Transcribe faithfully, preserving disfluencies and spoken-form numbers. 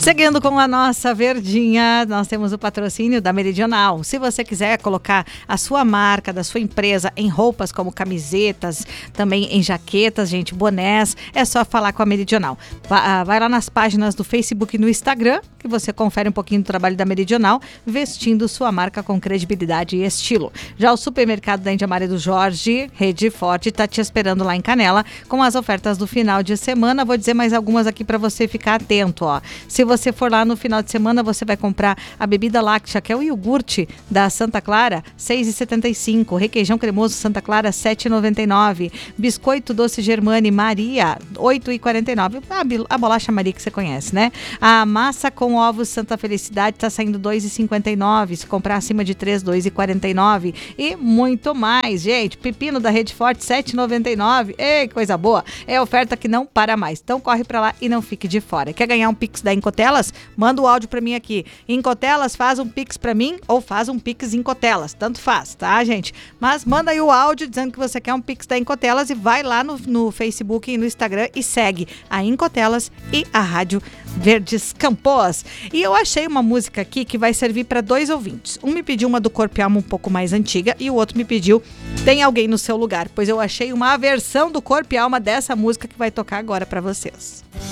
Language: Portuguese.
Seguindo com a nossa verdinha, nós temos o patrocínio da Meridional. Se você quiser colocar a sua marca, da sua empresa em roupas como camisetas, também em jaquetas, gente, bonés, é só falar com a Meridional. Vai lá nas páginas do Facebook e no Instagram, que você confere um pouquinho do trabalho da Meridional, vestindo sua marca com credibilidade e estilo. Já o supermercado da Índia Maria do Jorge, Rede Forte, está te esperando lá em Canela com as ofertas do final de semana. Vou dizer mais algumas aqui para você ficar atento, ó. Se você for lá no final de semana, você vai comprar a bebida láctea, que é o iogurte da Santa Clara, seis reais e setenta e cinco centavos. Requeijão cremoso Santa Clara, sete reais e noventa e nove centavos. Biscoito doce Germani Maria, oito reais e quarenta e nove centavos. A, a bolacha Maria que você conhece, né? A massa com ovos Santa Felicidade está saindo dois reais e cinquenta e nove centavos. Se comprar acima de três, dois reais e quarenta e nove centavos. E muito mais, gente. Pepino da Rede Forte, sete reais e noventa e nove centavos. Ei, coisa boa. É oferta que não para mais. Então corre pra lá e não fique de fora. Quer ganhar um Pix da Incotelas? Manda o áudio pra mim aqui. Incotelas, faz um Pix pra mim ou faz um Pix Incotelas. Tanto faz, tá, gente? Mas manda aí o áudio dizendo que você quer um Pix da Incotelas e vai lá no, no Facebook e no Instagram e segue a Incotelas e a Rádio Verdes Campos. E eu achei uma música aqui que vai servir para dois ouvintes. Um me pediu uma do Corpo e Alma um pouco mais antiga e o outro me pediu Tem Alguém no Seu Lugar, pois eu achei uma versão do Corpo e Alma dessa música que vai tocar agora para vocês.